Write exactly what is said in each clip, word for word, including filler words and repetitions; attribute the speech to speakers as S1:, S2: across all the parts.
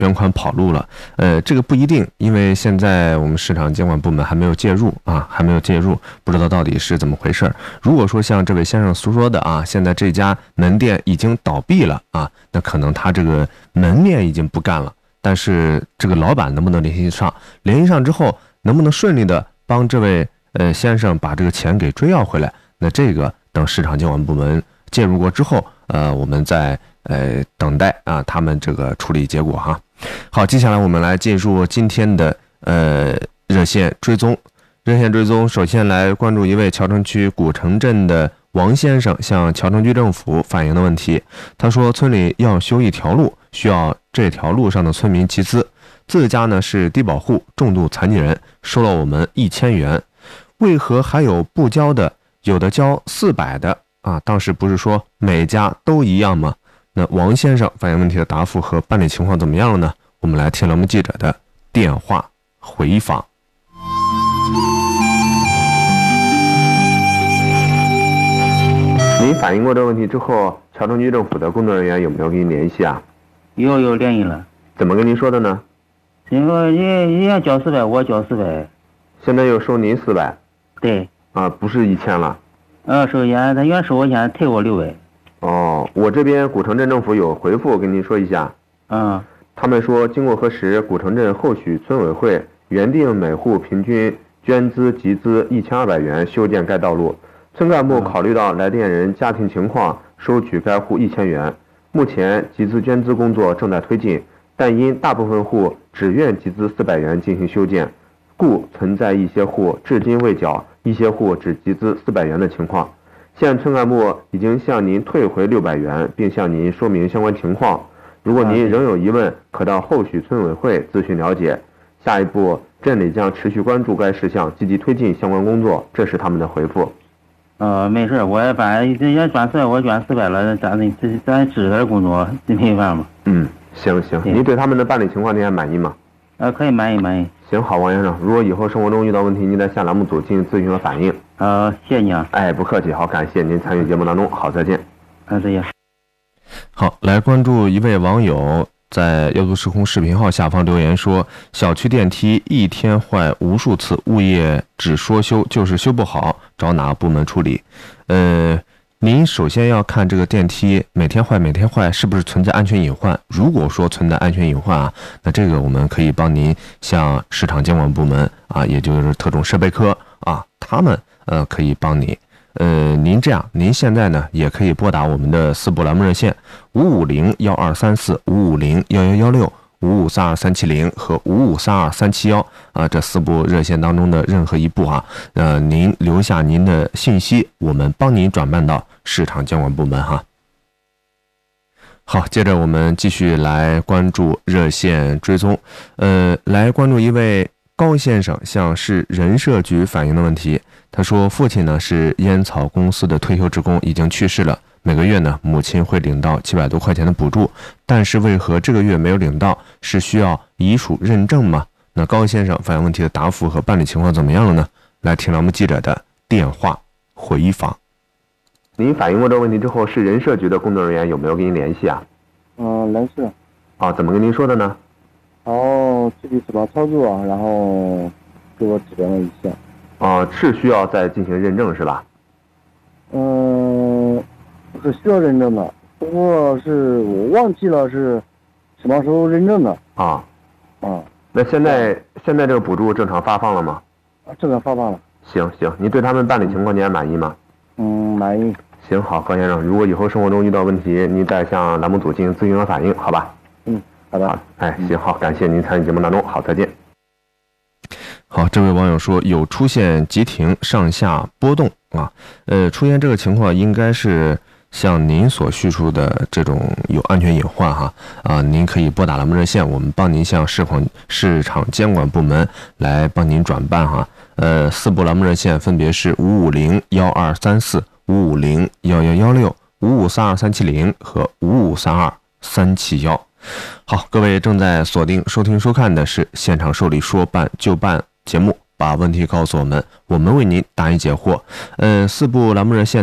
S1: 原款跑路了。呃，这个不一定，因为现在我们市场监管部门还没有介入啊，还没有介入，不知道到底是怎么回事。如果说像这位先生所说的啊，现在这家门店已经倒闭了啊，那可能他这个门面已经不干了，但是这个老板能不能联系上？联系上之后，能不能顺利的帮这位呃先生把这个钱给追要回来？那这个等市场监管部门介入过之后，呃，我们再呃等待啊他们这个处理结果哈。好，接下来我们来进入今天的呃热线追踪。热线追踪，首先来关注一位谯城区古城镇的王先生向谯城区政府反映的问题。他说，村里要修一条路，需要这条路上的村民集资，自家呢是低保户，重度残疾人，收了我们一千元，为何还有不交的？有的交四百的啊，当时不是说每家都一样吗？那王先生反映问题的答复和办理情况怎么样了呢？我们来听栏目记者的电话回访。您反映过这个问题之后，谯城区政府的工作人员有没有跟您联系啊？
S2: 有有联系了。
S1: 怎么跟您说的呢？
S2: 人说人人家交四百，我交四百。
S1: 现在又收您四百。
S2: 对。
S1: 啊，不是一千了。
S2: 呃，收钱，他原收我钱，退我六百。
S1: 哦，我这边古城镇政府有回复，跟您说一下。
S2: 嗯。
S1: 他们说，经过核实，古城镇后续村委会原定每户平均捐资集资一千二百元修建该道路，村干部考虑到来电人家庭情况，收取该户一千元。目前集资捐资工作正在推进，但因大部分户只愿集资四百元进行修建，故存在一些户至今未缴，一些户只集资四百元的情况。现村干部已经向您退回六百元，并向您说明相关情况。如果您仍有疑问，可到后续村委会咨询了解。下一步，镇里将持续关注该事项，积极推进相关工作。这是他们的回复。
S2: 呃，没事，我也反正人家捐四百，我捐四百了，咱这咱指的工作这没办法。
S1: 嗯，行行，您对他们的办理情况您还满意吗？
S2: 呃，可以满意满意。
S1: 行，好，王先生，如果以后生活中遇到问题，您再向栏目组进行咨询和反映。
S2: 呃，谢谢你啊。
S1: 哎，不客气，好，感谢您参与节目当中，好，再见。
S2: 啊，再见。
S1: 好，来关注一位网友在妖族时空视频号下方留言说，小区电梯一天坏无数次，物业只说修就是修不好，找哪个部门处理？呃，您首先要看这个电梯每天坏每天坏是不是存在安全隐患。如果说存在安全隐患啊，那这个我们可以帮您向市场监管部门啊，也就是特种设备科啊，他们呃可以帮你。呃，您这样，您现在呢也可以拨打我们的四部栏目热线五五零幺二三四、五五零幺幺幺六、五五三二三七零和五五三二三七幺啊，这四部热线当中的任何一部啊，呃，您留下您的信息，我们帮您转办到市场监管部门哈。好，接着我们继续来关注热线追踪，呃，来关注一位高先生向市人社局反映的问题。他说，父亲呢是烟草公司的退休职工，已经去世了。每个月呢，母亲会领到七百多块钱的补助，但是为何这个月没有领到？是需要遗属认证吗？那高先生反映问题的答复和办理情况怎么样了呢？来听栏目记者的电话回访。您反映过这个问题之后，市人社局的工作人员有没有跟您联系啊？
S3: 嗯，联系了。
S1: 啊，怎么跟您说的呢？
S3: 然后具体怎么操作，然后给我指点了一下。
S1: 啊，是需要再进行认证是吧？
S3: 嗯，是需要认证的，不过是我忘记了是什么时候认证的。
S1: 啊，
S3: 啊，
S1: 那现在现在这个补助正常发放了吗？
S3: 啊，正常发放了。
S1: 行行，您对他们办理情况您还满意吗？
S3: 嗯，满意。
S1: 行，好，高先生，如果以后生活中遇到问题，您再向栏目组进行咨询和反映，好吧？
S3: 嗯，好的。
S1: 好，哎，行，好，感谢您参与节目当中，好，再见。好，这位网友说有出现急停、上下波动啊，呃，出现这个情况应该是像您所叙述的这种有安全隐患哈啊，您可以拨打栏目热线，我们帮您向市场市场监管部门来帮您转办哈。呃，四部栏目热线分别是五五零幺二三四、五五零幺幺幺六、五五三二三七零和五五三二三七幺。好，各位正在锁定收听收看的是现场受理说办就办节目，把问题告诉我们，我们为您答疑解惑。呃，四部栏目热线呢，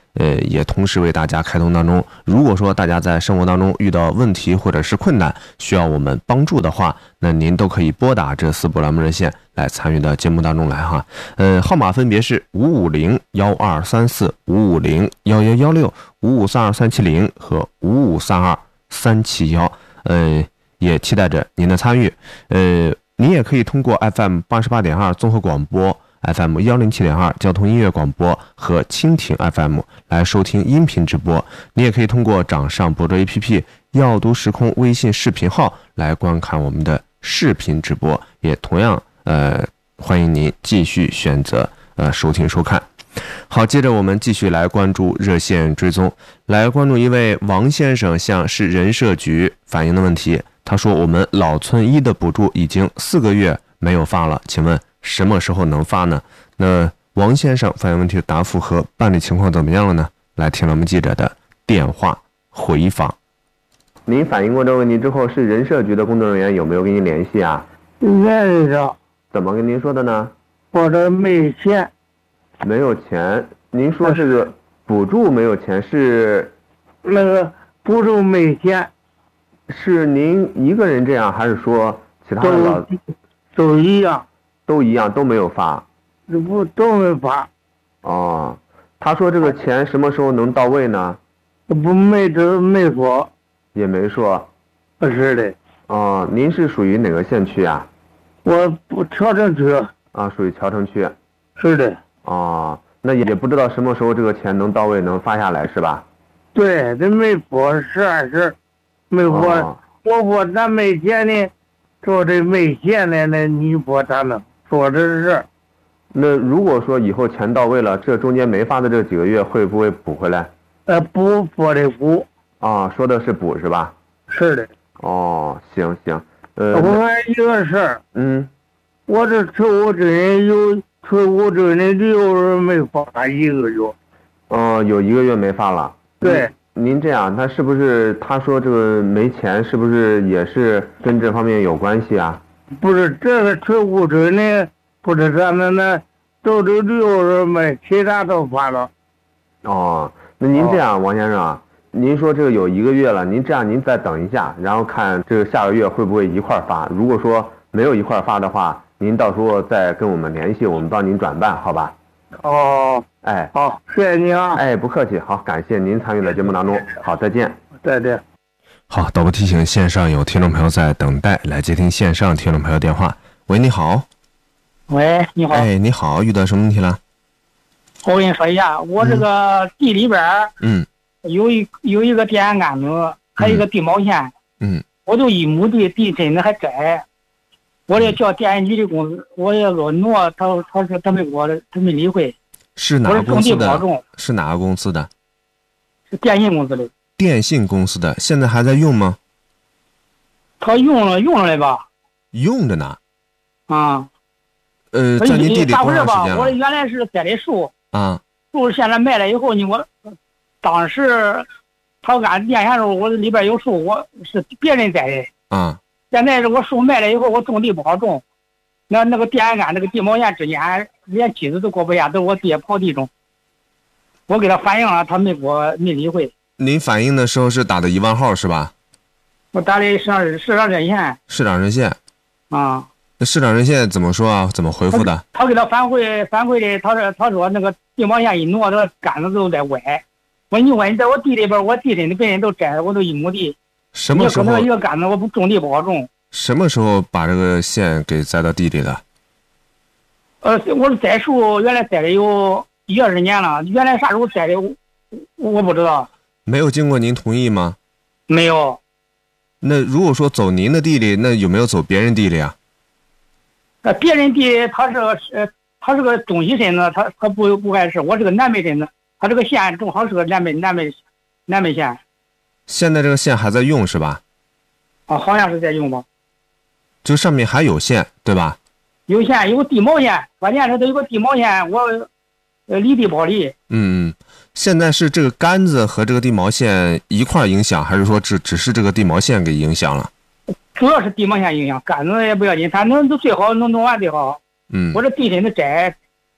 S1: 呃，也同时为大家开通当中。如果说大家在生活当中遇到问题或者是困难，需要我们帮助的话，那您都可以拨打这四部栏目热线来参与到节目当中来哈。呃，号码分别是五五零幺二三四、五五零幺幺幺六、五五三二三七零和五五三二三七幺。呃，也期待着您的参与。呃，您也可以通过 F M 八十八点二综合广播、F M 幺零七点二交通音乐广播和蜻蜓 F M 来收听音频直播。你也可以通过掌上博主 A P P、耀读时空微信视频号来观看我们的视频直播，也同样呃欢迎您继续选择呃收听收看。好，接着我们继续来关注热线追踪，来关注一位王先生向市人社局反映的问题。他说，我们老村一的补助已经四个月没有发了，请问什么时候能发呢？那王先生反映问题的答复和办理情况怎么样了呢？来听我们记者的电话回访。您反映过这个问题之后，市人社局的工作人员有没有跟您联系啊？
S3: 联系上。
S1: 怎么跟您说的呢？
S3: 我这没钱。
S1: 没有钱？您说这个补助没有钱是？
S3: 那个补助没钱。
S1: 是您一个人这样，还是说其他的老
S3: 都一样？
S1: 都一样，都没有发。
S3: 这不都没发。
S1: 哦，他说这个钱什么时候能到位呢？
S3: 不没这没说。
S1: 也没说。
S3: 是的。
S1: 哦，您是属于哪个县区啊？
S3: 我不谯城区。
S1: 啊，属于谯城区。
S3: 是的。
S1: 哦，那也不知道什么时候这个钱能到位，能发下来是吧？
S3: 对，这没说十二十，没说、哦、我说咱没钱呢，说这没钱呢，那你说咱能说这是？
S1: 那如果说以后钱到位了，这中间没发的这几个月会不会补回来？
S3: 呃，补说的补。
S1: 啊，说的是补是吧？
S3: 是的。
S1: 哦，行行。呃，
S3: 我还有个事儿。
S1: 嗯。
S3: 我这退伍证有退伍证的六人没发一个月。
S1: 哦，有一个月没发了。
S3: 对。
S1: 您这样，他是不是他说这个没钱，是不是也是跟这方面有关系啊？
S3: 不是，这个退伍证呢，不是咱们那都这六人没，其他都发了。
S1: 哦，那您这样，哦、王先生啊，您说这个有一个月了，您这样您再等一下，然后看这个下个月会不会一块发。如果说没有一块发的话，您到时候再跟我们联系，我们帮您转办，好吧？
S3: 哦，
S1: 哎，
S3: 好，谢谢您啊！
S1: 哎，不客气，好，感谢您参与到节目当中，好，再见，
S3: 再见。
S1: 好，导播提醒，线上有听众朋友在等待，来接听线上听众朋友电话。喂，你好。
S4: 喂，你好。
S1: 哎，你好，遇到什么问题了？
S4: 我跟你说一下，我这个地里边，
S1: 嗯，
S4: 有一有一个电线杆子，还有一个地毛线，
S1: 嗯，
S4: 我就一亩地，地真的还窄。我也叫电线局的公司，我也说挪，他他说他没给我，他没理会。
S1: 是哪个公司的？是哪个公司的？
S4: 是电信公司的。
S1: 电信公司的，现在还在用吗？
S4: 他用了，用了来吧。
S1: 用着呢。
S4: 啊。
S1: 呃，在您地里多长时间了？
S4: 咋回事吧？我原来是栽的树。
S1: 啊。
S4: 树现在卖了以后呢，我当时他俺电线时候，我里边有树，我是别人栽的。
S1: 啊。
S4: 现在是我树卖了以后，我种地不好种，那那个电线杆那个地毛线之间连机子都过不下，都我爹刨地种。我给他反映了，他没给我没理会。
S1: 您反映的时候是打的一万号是吧？
S4: 我打的市长市长热线。
S1: 市长热线。
S4: 啊。
S1: 那市长热线怎么说啊？怎么回复的？
S4: 他, 他给他反馈反馈的，他说他说那个地毛线一挪，那个杆子都在歪。我说你问你在我地里边，我地里的别人都摘，我都一亩地。
S1: 什么时候？
S4: 你可能一个杆子，我不种地不好种。
S1: 什么时候把这个线给栽到地里的？
S4: 呃，我是栽树，原来栽的有一二十年了。原来啥时候栽的，我我不知道。
S1: 没有经过您同意吗？
S4: 没有。
S1: 那如果说走您的地里，那有没有走别人地里啊？
S4: 呃，别人地他是个呃，他是个东西身子，他他不不碍事。我是个南北身子，他这个线正好是个南北南北南北线。
S1: 现在这个线还在用是吧？
S4: 啊，好像是在用吧。
S1: 就上面还有线对吧？
S4: 有线，有个地毛线，关键是它有个地毛线，我呃离地不离。
S1: 嗯嗯，现在是这个杆子和这个地毛线一块影响，还是说只只是这个地毛线给影响了？
S4: 主要是地毛线影响，杆子也不要紧，反正都最好能弄完最好。
S1: 嗯，
S4: 我这地身子窄，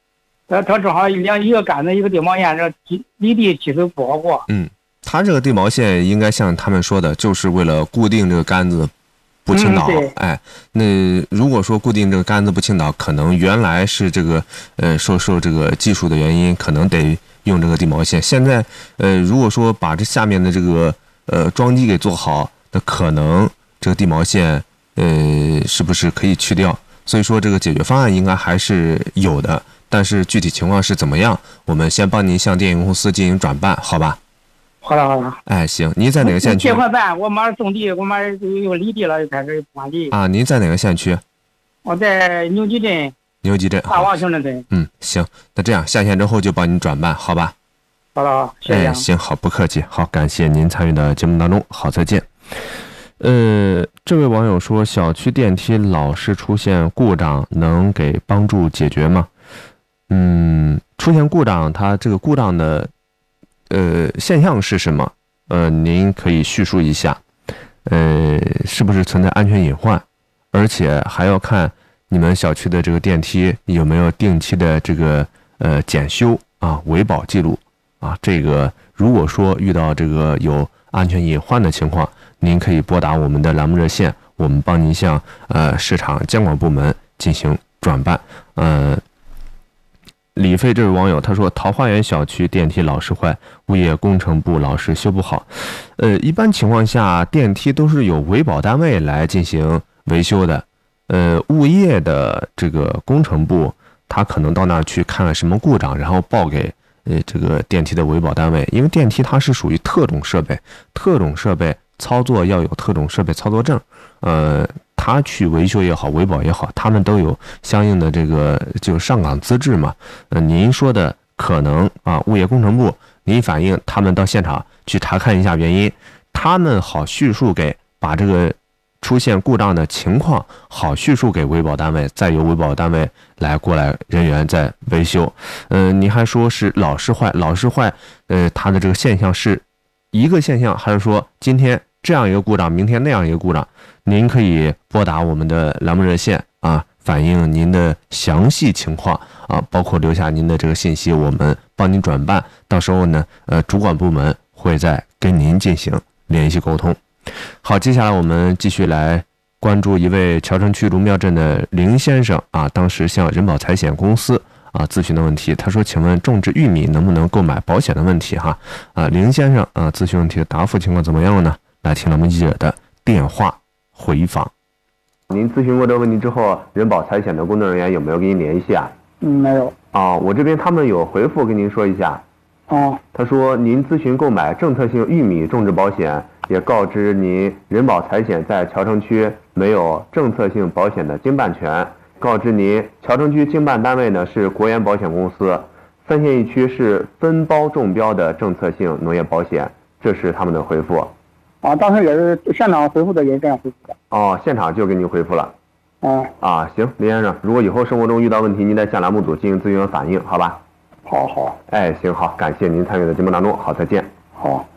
S4: 呃，他正好两一个杆子一个地毛线，这离地梯都不好过。
S1: 嗯，他这个地毛线应该像他们说的，就是为了固定这个杆子不倾倒。
S4: 嗯、
S1: 哎，那如果说固定这个杆子不倾倒，可能原来是这个呃受受这个技术的原因，可能得用这个地毛线。现在呃如果说把这下面的这个呃桩基给做好，那可能这个地毛线呃是不是可以去掉？所以说这个解决方案应该还是有的。但是具体情况是怎么样，我们先帮您向电信公司进行转办，好吧？
S4: 好的好的。
S1: 哎，行，您在哪个县区？
S4: 这块办，我马上种地，我马上又离地了，又开始管地。
S1: 啊，您在哪个县区？
S4: 我在牛集镇。
S1: 牛集镇。
S4: 大王行政镇。
S1: 嗯，行，那这样下线之后就帮您转办，好吧？
S4: 好的，谢谢。
S1: 哎，行，好，不客气，好，感谢您参与到节目当中，好，再见。呃，这位网友说，小区电梯老是出现故障，能给帮助解决吗？嗯，出现故障，它这个故障的呃现象是什么？呃，您可以叙述一下，呃，是不是存在安全隐患？而且还要看你们小区的这个电梯有没有定期的这个呃检修啊、维保记录啊。这个如果说遇到这个有安全隐患的情况，您可以拨打我们的栏目热线，我们帮您向呃市场监管部门进行转办。呃。李飞这位网友他说，桃花源小区电梯老是坏，物业工程部老是修不好。呃，一般情况下电梯都是由维保单位来进行维修的。呃，物业的这个工程部他可能到那儿去看看什么故障，然后报给呃这个电梯的维保单位。因为电梯它是属于特种设备，特种设备操作要有特种设备操作证。呃他去维修也好，维保也好，他们都有相应的这个就是上岗资质嘛。呃，您说的可能啊，物业工程部您反映他们到现场去查看一下原因，他们好叙述给把这个出现故障的情况好叙述给维保单位，再由维保单位来过来人员再维修。呃，您还说是老是坏，老是坏，呃，它的这个现象是一个现象，还是说今天这样一个故障，明天那样一个故障？您可以拨打我们的栏目热线啊，反映您的详细情况啊，包括留下您的这个信息，我们帮您转办。到时候呢，呃，主管部门会再跟您进行联系沟通。好，接下来我们继续来关注一位桥城区卢庙镇的林先生啊，当时向人保财险公司啊咨询的问题。他说：“请问种植玉米能不能购买保险的问题？”哈啊，林先生啊，咨询问题的答复情况怎么样呢？来听栏目记者的电话回访。
S5: 您咨询过这个问题之后，人保财险的工作人员有没有跟您联系啊？
S4: 嗯，没有。
S5: 啊，我这边他们有回复跟您说一下。
S4: 哦。
S5: 他说您咨询购买政策性玉米种植保险，也告知您人保财险在桥城区没有政策性保险的经办权，告知您桥城区经办单位呢是国元保险公司，三县一区是分包中标的政策性农业保险，这是他们的回复。
S4: 啊，当时也是现场回复的，也是这样回复的。
S5: 哦，现场就给您回复了。
S4: 啊
S5: 啊，行，林先生，如果以后生活中遇到问题，您再向栏目组进行咨询和反映，好吧？
S4: 好好。
S5: 哎，行，好，感谢您参与的节目当中，好，再见。
S4: 好。